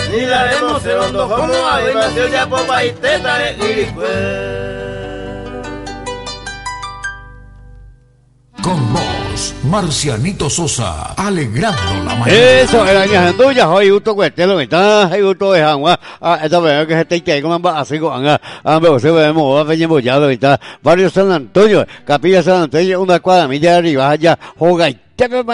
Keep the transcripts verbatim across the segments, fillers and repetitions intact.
Ni la vemos segundo como a ver nació ya popa y teta de Iricue. Con vos, Marcianito Sosa, alegrando la mañana. Eso, el año janduya, hoy justo cueste lo que está, hay justo de jangua, ah, esta vez que se te quede con ambas, así con anga, ambos se ve mover, peña bollado, está, barrio San Antonio, Capilla San Antonio, una cuadra milla arriba, allá, joga y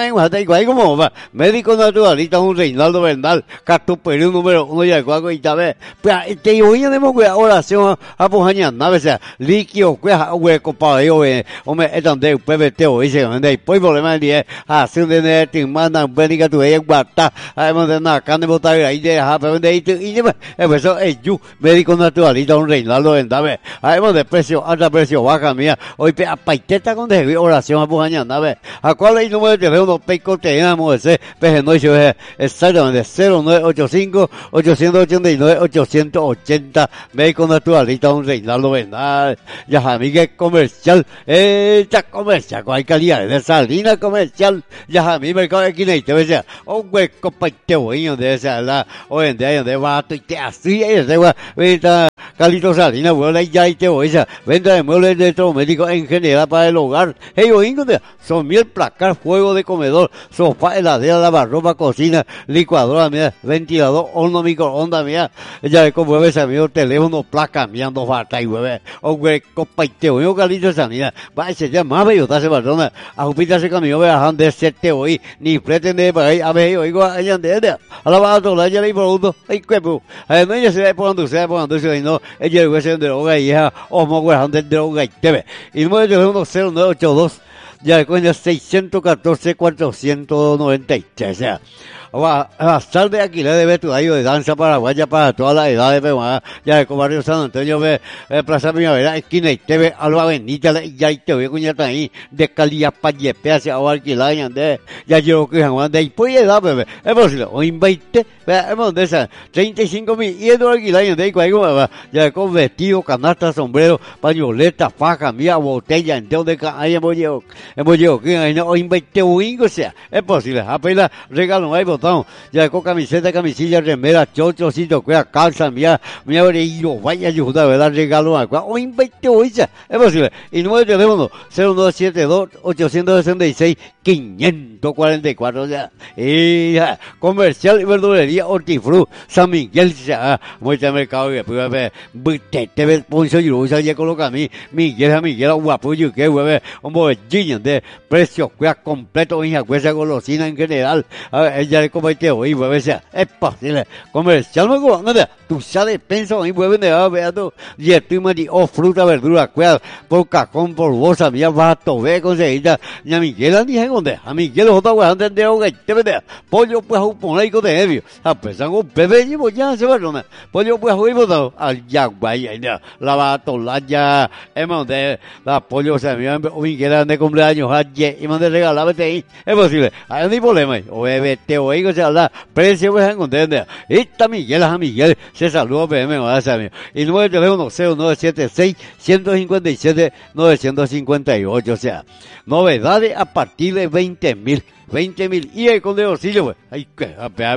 como va, médico naturalista, un Reinaldo Bernal, Castro Perú número uno ya cuaco y tal vez, te oye de mo oración a pojaña, nave sea, líquido, cueja, hueco, para yo, hombre, es donde P B T o dice, donde pues problema de así de nete, manda, bénica tu ella guata, además de nada, carne botar ahí de ja, pero de ahí, y eso es yo, médico naturalista, un Reinaldo Bernal, además de precio, alta precio baja mía, hoy pe a paiteta con de oración a pojaña, nave, a cuál es el número de unos pecos tenemos ese peje no es exactamente cero nueve ocho cinco ocho ocho nueve ocho ochenta médico naturalista un Reinaldo Bernal ya amiga comercial esta comercial con hay calidad de salina comercial ya a mí mercado de quince te decía un hueco paite bueno de esa la hoy en día de vato y te así ese va venta Calito Salina bueno y ya y te voy a venta de muebles de electrodomésticos en general para el hogar ellos son mil placar fuego de comedor, sofá, heladera, lavarropa, cocina, licuadora, mira, ventilador, horno, microondas, mira, ya como ves amigo, teléfono, placa, mirando falta y hueve, o güey, copa y te oigo calito esa mira, va a ser ya más bello, está ese patrón, a Jupiter se caminó, vean de sete hoy, ni pretende para ahí, a ver, oigo, allá de ella, a la baja toda, ya le producto, ay, cuepo, a ver, no, ella se va poniendo, se va poniendo, se no, ella le voy a hacer droga y ya, o mo, güey, de droga y te ve, y no, el teléfono cero nueve ocho dos, ya con el seiscientos catorce cuatrocientos noventa y tres, o sea, va a estar de aquí le debe tu año de danza paraguaya para todas las edades, pero ya de barrio San Antonio, ve, Plaza Primavera, esquina y te ve, Alba Benita, ya y te ve con ya ahí, de calidad para yepe hacia o alquilar, ya de, ya yo que Juan de ahí, pues ya da, bebé, es posible, o invite, vemos de esa, treinta y cinco mil, y eso alquilar, de ahí, cuando ya con vestido, canasta, sombrero, pañoleta, faja, mía, botella, entonces, ahí hemos llegado, hemos llegado, que o invite un o sea, es posible, apenas regalo, ahí ya con camiseta, camisilla, remera, chochocito, cuida, calza, mía, mía, y yo vaya a ayudar, ¿verdad? Regalo, o invite hoy ya, es posible. Y nueve teléfono, cero nueve siete dos ocho seis seis quinientos cuarenta y cuatro, ya, y ya, comercial y verdulería, hortifru, San Miguel, ya, muestra mercado, y después, te, te ves, poncho y lo ya coloca a mí, Miguel, a Miguel, guapo, y que, hueve, un bolletín de precio, cuida, completo, hija, cuesta golosina en general, a ver, ella como te oí, hueve, sea, es posible, comercial, me gusta, nada, tú sabes, pienso, ahí hueve, de ah, vea, tú, y estoy más de, oh, fruta, verdura, cuida, por cajón, por bolsa, mía, vas a tobe, conseguida, y a Miguel, a dije, ¿dónde? A Miguel, otra hueá, antes de ahogar, te vete, pollo, pues, a un ponaico de nervio, a pesar de un bebé, y pues, ya, se va, no, pollo, pues, a un botado, al yaguay, la va a tolar, ya, es donde, la pollo, o sea, Miguel, ande cumpleaños, ayer, y mande regalar, vete ahí, es posible, hay un problema, o vete, o ahí, o sea, la precio, pues, en contender, esta Miguel, a Miguel, se saludó, P M, o sea, y nueve teléfono, cero nueve siete seis uno cinco siete nueve cinco ocho, o sea, novedades a partir de veinte mil. veinte mil y el con de bolsillo, pues, ay, que, a pegar,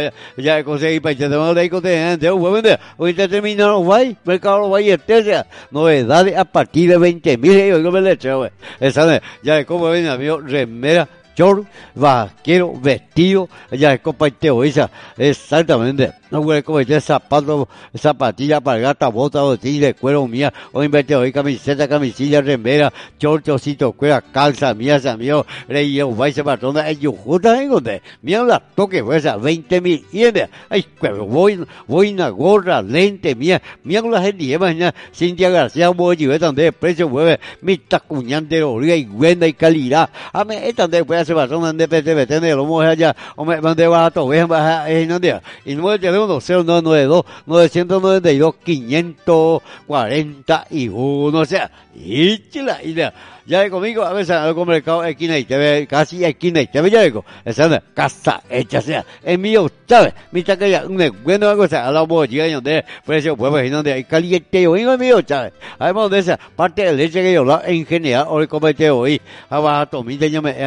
ya conseguí para que te van a dar con de gente, pues, ahorita terminaron, guay, mercado guay, este, sea, novedades a partir de veinte mil, y yo me le eché, pues, esa, ya, como ven, amigo, remera, short, vaquero, vestido, ya es compartido, esa, exactamente, no huele como este zapato, zapatilla, alpargata, bota, botilla de cuero mía, o invertido hoy camiseta, camisilla, remera, chorchocito, cuera, calza, mía, esa mío, rey, yo, vais a patrona, ellos juntas en donde, mira la toque, pues, a veinte mil, y en ay, voy, voy una gorra, lente, mía, mira la gente lleva, Cintia García, voy a llevar donde precio, mueve, mi tacuñante, origa y buena y calidad, a mí, esta de pues, se patrona, de P T V T, de lo mueve allá, o me mandé barato, vean, baja, eh, no, y no te cero nueve nueve dos nueve nueve dos quinientos cuarenta y uno, o sea, y chila, y ya, ya conmigo, a veces algo mercado esquina y te ve, casi esquina y te ve, ya digo, esa es casa hecha, o sea, es mío, ¿sabes? Mi taquilla, un bueno, algo, o sea, a la bollilla, y donde precio, pues, y donde hay caliente, o es mío, ¿sabes? Además de esa parte de leche que yo la en general, o el comete hoy, abajo, tomita, yo me, año, muy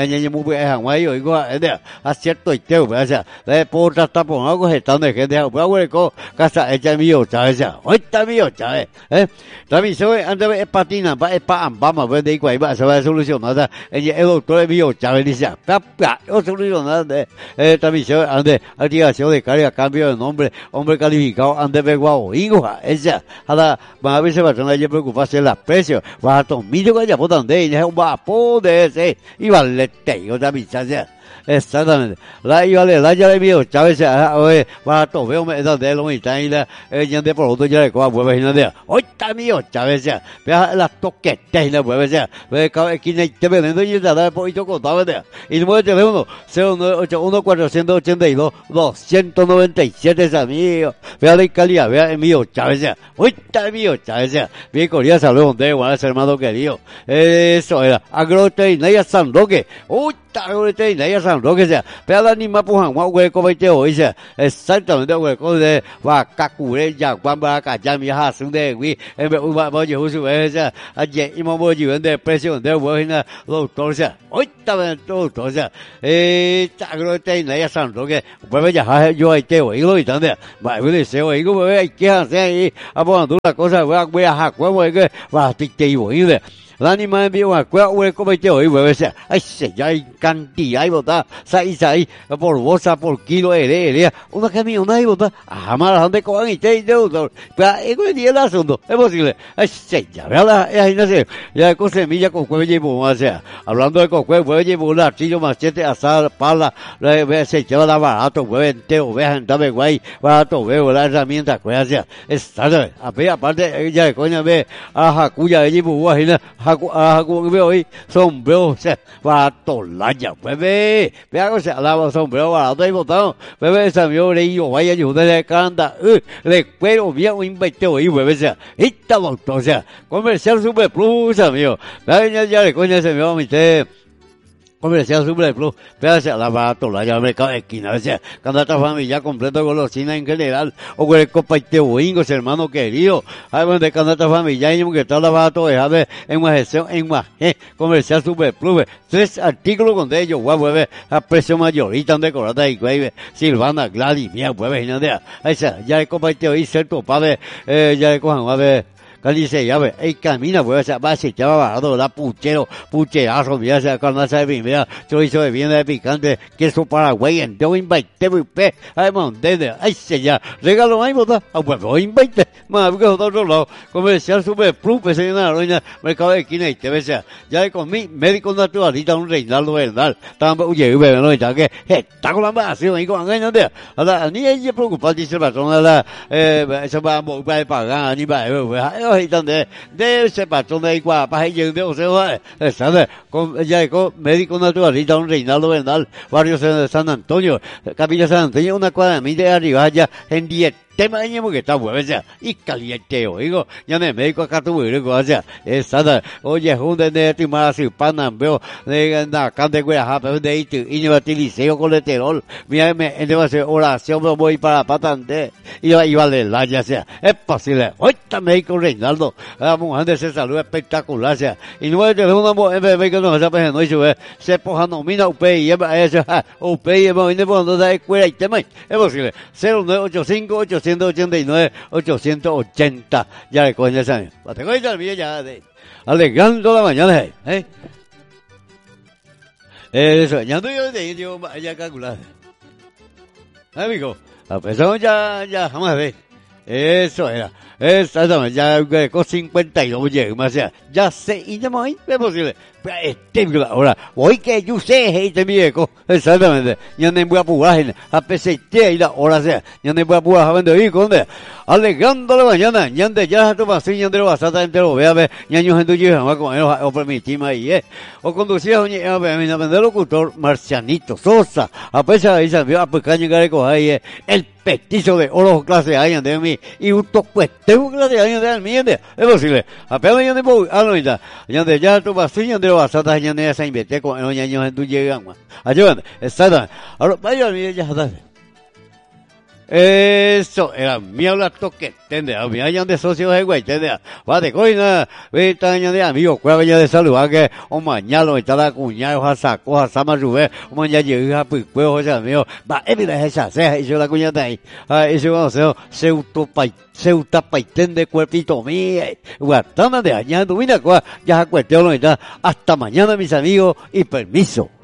bữa hàng ngoài rồi có ấy đấy à xét tuổi tiêu bây giờ đấy bố ra ta bố nó có hệ thống này cái đấy bữa bữa có các xã sẽ mi ở trái giờ ôi ta mi ở trái ấy ta mi sao anh ta bị party nào bị pa am pa mà bên đấy quậy bạn sao solution nó ra anh em tôi mi ở trái đi sao các bạn ở solution nó đấy eh ta mi sao anh đấy anh đi sao đấy cái cái cambio el nombre hombre calificado anh đấy về qua hijo esa hada mà bây giờ bạn nói je preocuparse la precio va to mi yo ya botan de ya un va poder se iba le te yo ta mi cha exactamente la iba le la ya le mío Chávez oye va to veo me da de lo mi tan la eh ya de por otro ya le coa vuelve no de hoy ta mío Chávez vea la toque te la vuelve ya ve ka esquina te vendiendo y da da poquito contaba de y el número de teléfono cero nueve ocho uno cuatrocientos ochenta y dos doscientos noventa y siete es amigo vea la calidad vea el mío Chávez hoy ta mío Chávez bien cordial saludo de igual hermano querido eso era agroteinaria San Roque hoy ta agroteinaria San Roque sea vea la ni más pujan más güey como este hoy sea exactamente güey como de va cacu de ya cuando va a ya mi ha sun de güey en vez de va yo uso esa ayer y mo yo de precio de güey na lo todo sea hoy ta todo todo sea eh ta agroteinaria San Roque pues ya ha yo ahí te hoy lo y tan de va güey se hoy como ve que hace ahí a poner la cosa voy a ha güey que va a ti te voy de la ni más bien a cuál güey como este hoy güey sea ay se ya hay cantidad y bota sai sai por bolsa por kilo ere ere una camioneta y bota a más donde cojan y te yo pero es que ni el asunto es posible ay se ya verdad ahí no sé ya con semilla con cuello y o sea hablando de con cuello y bola chillo machete asar pala se lleva la barato güey entero vean dame güey barato veo la herramienta güey sea está aparte ya coña ve a jacuya y buena hago hago veo hoy sombrero se va a tolar ya bebé vea que se alaba sombrero barato y botado bebé se vio de yo vaya ayuda de canta le cuero bien un invento y bebé se esta botó sea comercial super plus amigo vea ya le coña se vio mi te comercial super plus pero se alaba tolar ya mercado esquina o sea cuando esta familia completa golosina en general o con el compañero boingos hermano querido hay donde cuando esta familia y que está lavado todo deja ver en una gestión en más eh, comercial super plus tres artículos con de ellos guau bebé a precio mayorita donde corata y güey Silvana Gladys mía bebé no de esa ya el compañero y cierto padre eh ya le cojan a ver dice ya ve, el camina pues va a se llama barato la puchero, pucherazo, mira esa carnaza de primera, chorizo de viene de picante, queso paraguay, entero invite, pe, ay monte, ay se ya, regalo ahí bota, a huevo invite, más que otro lado, comercial super plus, pues en la ruina, mercado de esquina y te ves ya con mi médico naturalista un Reinaldo Bernal, tampoco oye, ve no está que está con la vacío y con años de, a la ni ella preocupada dice la persona la eh se va a pagar ni va y donde de ese patrón de igual para ellos de José sabe con ya con médico naturalista un Reinaldo Bernal barrio de San Antonio Capilla San Antonio una cuadra mil de arriba ya en diez tema de que está bueno y caliente oigo ya no médico acá tu güey o sea esa oye junta de timar así pana veo de na cante güey a pero de ahí y no utilicé colesterol mira me entonces oración me voy para patante y va y vale la ya sea es posible hoy está médico Reinaldo la mujer de salud espectacular sea y no es de una mujer médico no se puede no hizo se poja nomina U P I esa U P I me viene por donde escuela y tema es posible cero nueve ocho cinco ocho ochenta y nueve ochocientos ochenta ya le cogen ese año la tengo ahí también ya de alegando la mañana eh eso ya no yo de yo ya calcular amigo a pesar ya ya jamás ve eso era exactamente ya con cincuenta y dos más sea ya sé y ya más es posible este ahora hoy que yo sé este viejo exactamente ya no voy a apurar a pesar de la hora sea ya no voy a apurar a vender y con de alegando la mañana ya de ya tu vacío ya de lo bastante entero vea ver ya yo gente yo jamás con él o permitirme ahí eh o conducía a vender locutor Marcianito Sosa a pesar de esa a pequeño que le ahí el petizo de oro clase años de mí y un toque tengo clase años de mí es posible apenas yo no puedo a lo ya de ya tu vacío de bastante ya no se invité con los niños en tu llegan ayúdame exactamente ahora vaya a mí ya está Eso, era mío la toque, tende, a mi año de socios de güey, tende, va de coina, vete año de amigos, cueva año de salud, que o mañana lo está la cuñada, o saco, o sama rubé, o mañana llega pues cueva, o sea, mío, va, evita esa, se hizo la cuñada ahí, ah, eso vamos a hacer, se autopai, se utapaiten de cuerpito mío, guardando de añado, mira, ya cuestión lo está, hasta mañana mis amigos, y permiso.